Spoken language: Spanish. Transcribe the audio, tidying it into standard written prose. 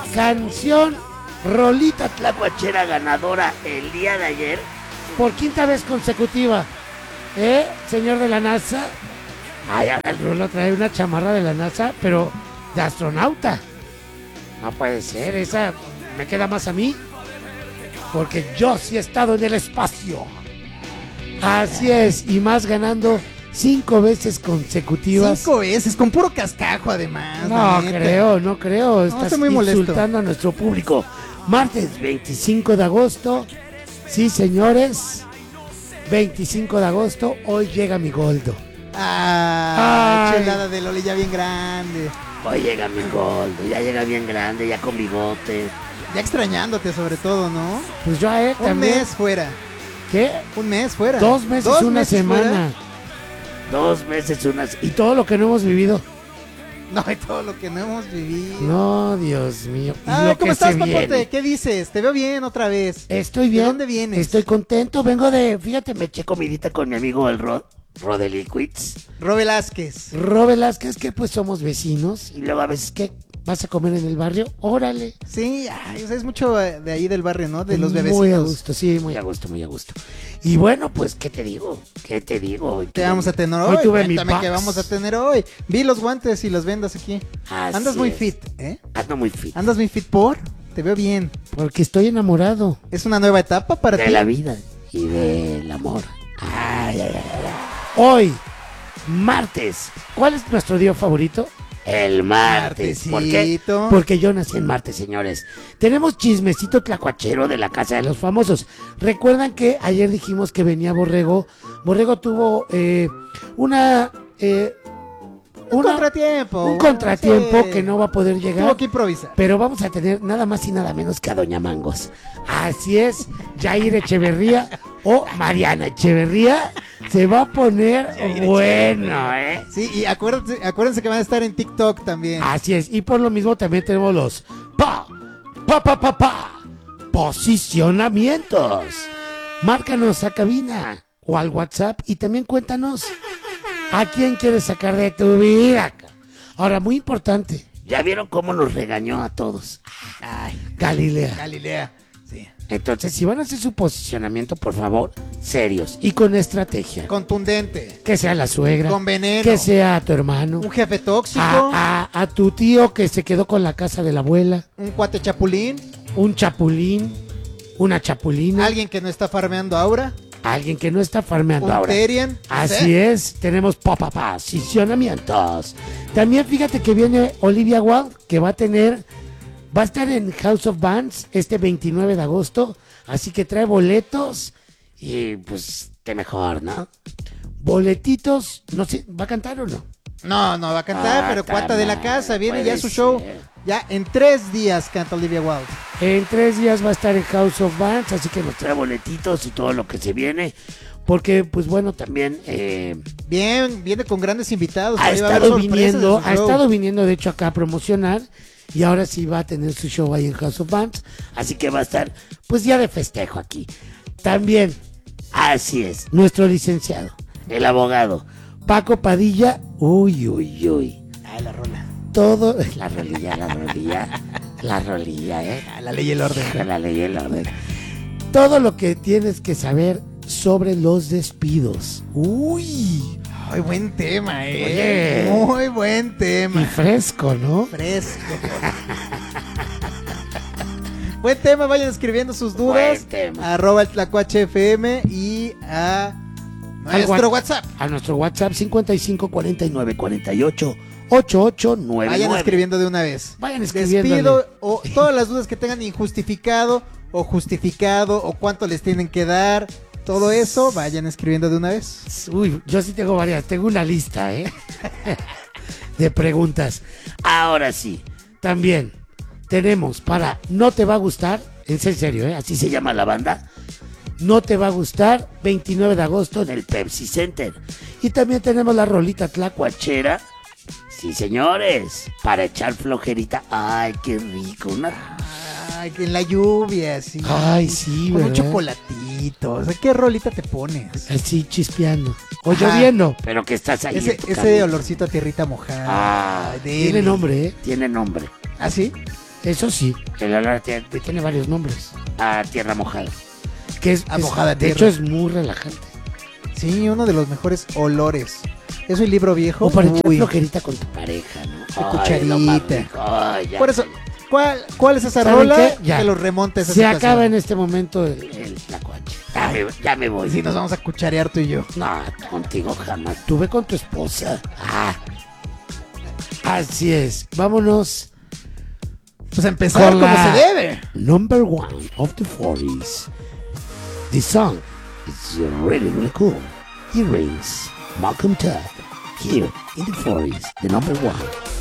canción, rolita tlacuachera ganadora el día de ayer, por quinta vez consecutiva. Señor de la NASA. Ay, ahora el Rulo trae una chamarra de la NASA, pero de astronauta. No puede ser, esa me queda más a mí, porque yo sí he estado en el espacio. Así es, y más ganando 5 veces consecutivas. 5 veces, con puro cascajo además. No creo. Estás estoy muy molesto. Insultando a nuestro público. Martes 25 de agosto. Sí, señores. 25 de agosto, hoy llega mi Goldo. Chelada de Loli ya bien grande. Hoy llega mi Goldo, ya llega bien grande, ya con bigote. Ya extrañándote sobre todo, ¿no? Pues yo a él también. Un mes fuera. ¿Qué? Un mes fuera. 2 meses, una semana. Fuera. 2 meses, y todo lo que no hemos vivido. No, y todo lo que no hemos vivido. No, Dios mío. ¿Cómo estás, papote? ¿Qué dices? Te veo bien otra vez. Estoy bien. ¿De dónde vienes? Estoy contento. Fíjate, me eché comidita con mi amigo el Rod de Liquids. Ro Velázquez, que pues somos vecinos. Y luego a veces, ¿qué? ¿Vas a comer en el barrio? Órale. Sí, o sea, es mucho de ahí del barrio, ¿no? De los bebecitos. Muy a gusto, sí, muy a gusto. Y bueno, pues, ¿qué te digo? ¿Qué vamos a tener hoy? Cuéntame qué vamos a tener hoy. Vi los guantes y los vendas aquí. Andas muy fit, ¿eh? Ando muy fit. Andas muy fit por... Te veo bien. Porque estoy enamorado. ¿Es una nueva etapa para ti? De la vida y del amor. Hoy, martes. ¿Cuál es nuestro día favorito? El martes. ¿Por qué? Porque yo nací en martes, señores. Tenemos chismecito tlacuachero de la Casa de los Famosos. Recuerdan que ayer dijimos que venía Borrego. Borrego tuvo un contratiempo sí, que no va a poder llegar. Tuvo que improvisar. Pero vamos a tener nada más y nada menos que a Doña Mangos. Así es, Jair Echeverría o Mariana Echeverría se va a poner bueno, ¿eh? Sí, y acuérdense que van a estar en TikTok también. Así es, y por lo mismo también tenemos los posicionamientos. Márcanos a cabina o al WhatsApp y también cuéntanos a quién quieres sacar de tu vida. Ahora, muy importante, ¿ya vieron cómo nos regañó a todos? Ay, Galilea. Sí. Entonces, si van a hacer su posicionamiento, por favor, serios y con estrategia. Contundente. Que sea la suegra. Con veneno. Que sea tu hermano. Un jefe tóxico. A tu tío que se quedó con la casa de la abuela. Un cuate chapulín. Un chapulín. Una chapulina. Alguien que no está farmeando ahora. Alguien que no está farmeando ahora. Terian. Así es, tenemos posicionamientos. También fíjate que viene Olivia Wilde, que va a estar en House of Bands este 29 de agosto. Así que trae boletos y pues qué mejor, ¿no? Boletitos, no sé, ¿va a cantar o no? No va a cantar, pero cuata de la casa, viene ya su show. Ya en 3 días canta Olivia Wilde. En 3 días va a estar en House of Bands, así que nos trae boletitos y todo lo que se viene. Porque, pues bueno, también... viene con grandes invitados. Ha estado viniendo, de hecho, acá a promocionar. Y ahora sí va a tener su show ahí en House of Bands. Así que va a estar, pues ya de festejo aquí. También, así es, nuestro licenciado, el abogado, Paco Padilla. Uy. Ay, la rola. Todo, la rolilla, La ley y el orden. La ley y el orden. Todo lo que tienes que saber sobre los despidos. Uy. Ay, buen tema, Oye. Muy buen tema. Y fresco, ¿no? Fresco. Buen tema, vayan escribiendo sus dudas. @ el Tlacuache FM y a nuestro WhatsApp. A nuestro WhatsApp 55 49 48 8899. Vayan escribiendo de una vez. Despido o todas las dudas que tengan, injustificado o justificado o cuánto les tienen que dar. Todo eso, vayan escribiendo de una vez. Uy, yo sí tengo varias. Tengo una lista, de preguntas. Ahora sí, también tenemos para No Te Va a Gustar. En serio, así se llama la banda. No Te Va a Gustar, 29 de agosto en el Pepsi Center. Y también tenemos la rolita tlacuachera. Sí, señores, para echar flojerita. Ay, qué rico. Ay, en la lluvia, sí. Ay, sí, con ¿verdad? un chocolatito. O sea, ¿qué rolita te pones? Así, chispeando. O lloviendo. Pero que estás ahí. Ese olorcito a tierrita mojada. Tiene nombre, Tiene nombre. ¿Ah, sí? Eso sí, el olor tiene varios nombres. A tierra mojada. Que es mojada de hecho es muy relajante. Sí, uno de los mejores olores. Es un libro viejo. O para echar flojerita con tu pareja, ¿no? Cucharita. Por eso, ¿cuál es esa rola que los remonta a esa situación? Se acaba en este momento el tlacuache. Ya me voy. Sí, nos vamos a cucharear tú y yo. No, contigo jamás. Tú ve con tu esposa. Así es. Vámonos. Pues a empezar como se debe. Number 1 of the 40s. The song is really, really cool. It rings Malcolm Tubb here in the 40s, the number 1.